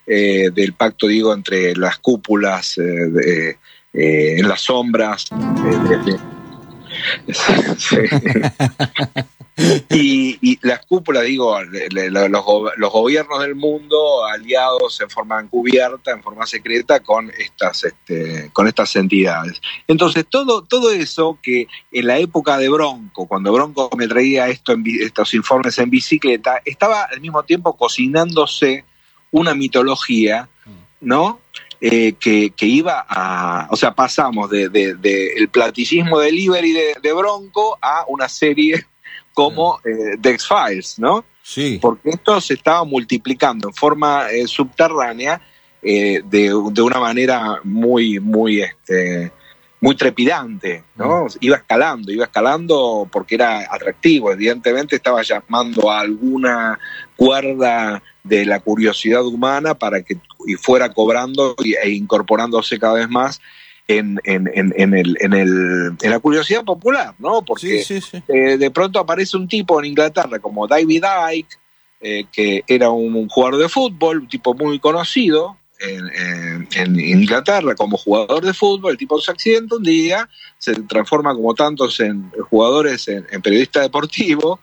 del pacto, digo, entre las cúpulas en las sombras. Sí. Y las cúpulas, digo, los gobiernos del mundo aliados en forma encubierta, en forma secreta con estas entidades. Entonces todo eso que en la época de Bronco, cuando Bronco me traía estos informes en bicicleta, estaba al mismo tiempo cocinándose una mitología, ¿no? Que iba a... O sea, pasamos de el platillismo delivery de Bronco a una serie como The X-Files, ¿no? Sí. Porque esto se estaba multiplicando en forma subterránea de una manera muy trepidante, ¿no? Iba escalando porque era atractivo, evidentemente estaba llamando a alguna cuerda de la curiosidad humana para que fuera cobrando e incorporándose cada vez más en la curiosidad popular, ¿no? Porque sí. de pronto aparece un tipo en Inglaterra como David Icke, que era un jugador de fútbol, un tipo muy conocido en Inglaterra como jugador de fútbol. El tipo se accidenta un día, se transforma como tantos en jugadores en periodista deportivo,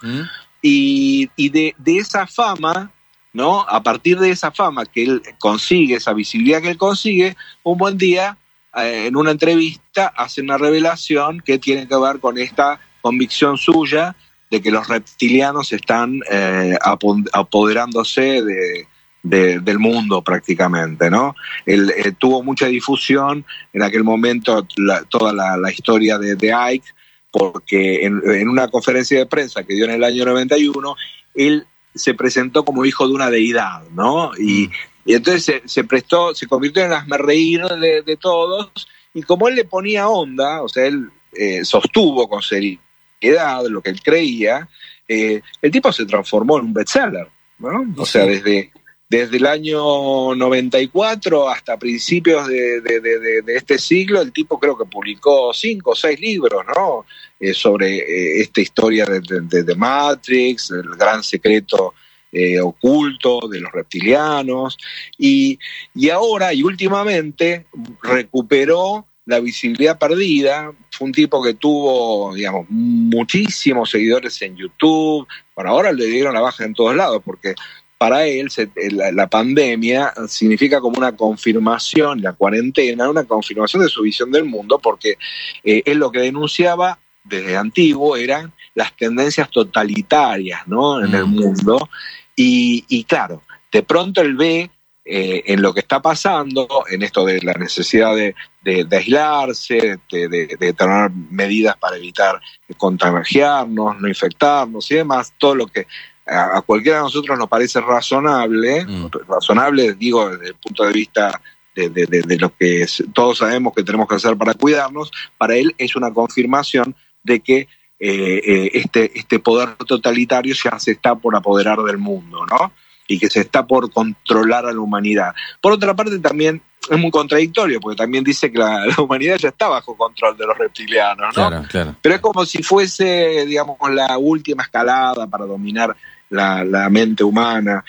y de esa fama, ¿no? A partir de esa fama que él consigue, esa visibilidad que él consigue, un buen día en una entrevista hace una revelación que tiene que ver con esta convicción suya de que los reptilianos están apoderándose del mundo prácticamente, ¿no? Él tuvo mucha difusión en aquel momento toda la historia de Icke, porque en una conferencia de prensa que dio en el año 91, él se presentó como hijo de una deidad, ¿no? Y entonces se convirtió en el hazmerreír de todos, y como él le ponía onda, o sea, él sostuvo con seriedad lo que él creía, el tipo se transformó en un bestseller, ¿no? O sea, desde el año 94 hasta principios de este siglo, el tipo creo que publicó 5 o 6 libros, ¿no? Sobre esta historia de Matrix, el gran secreto oculto de los reptilianos, y ahora y últimamente recuperó la visibilidad perdida. Fue un tipo que tuvo, digamos, muchísimos seguidores en YouTube. Bueno, ahora le dieron la baja en todos lados, porque para él la pandemia significa como una confirmación, la cuarentena, una confirmación de su visión del mundo, porque él lo que denunciaba desde antiguo eran las tendencias totalitarias, ¿no? En el mundo, y claro, de pronto él ve en lo que está pasando, en esto de la necesidad de aislarse, de tomar medidas para evitar contagiarnos, no infectarnos y demás, todo lo que a cualquiera de nosotros nos parece razonable, digo, desde el punto de vista de lo que todos sabemos que tenemos que hacer para cuidarnos. Para él es una confirmación de que este poder totalitario ya se está por apoderar del mundo, ¿no? Y que se está por controlar a la humanidad. Por otra parte, también es muy contradictorio, porque también dice que la humanidad ya está bajo control de los reptilianos, ¿no? Claro. Pero es como si fuese, digamos, la última escalada para dominar la mente humana.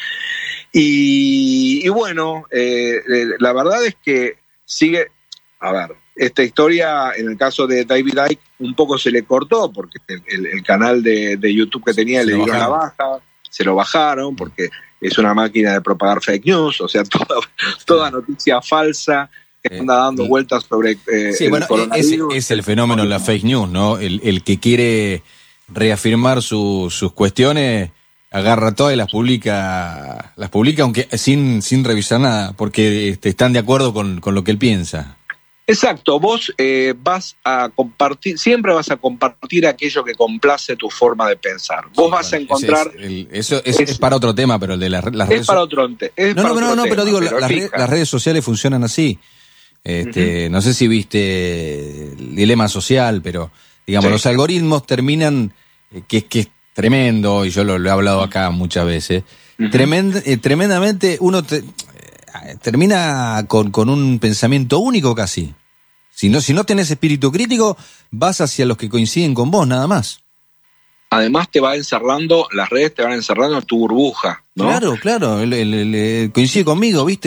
Y bueno, la verdad es que sigue... A ver, esta historia, en el caso de David Icke, un poco se le cortó, porque el canal de YouTube que tenía le dieron la baja, se lo bajaron, porque es una máquina de propagar fake news, o sea, toda noticia falsa que anda dando vueltas sobre el coronavirus. Es el fenómeno de la fake news, ¿no? El que quiere reafirmar sus cuestiones agarra todas y las publica aunque sin revisar nada, porque están de acuerdo con lo que él piensa. Exacto, vos vas a compartir, siempre vas a compartir aquello que complace tu forma de pensar. Vos vas a encontrar... Eso es para otro tema, pero el de las redes... Es para otro tema, pero digo, las redes sociales funcionan así. No sé si viste el dilema social, pero digamos, los algoritmos terminan, que es tremendo, y yo lo he hablado acá muchas veces, tremendamente uno termina con un pensamiento único casi. Si no tenés espíritu crítico, vas hacia los que coinciden con vos, nada más. Además las redes te van encerrando en tu burbuja, ¿no? Claro, coincide conmigo, ¿viste?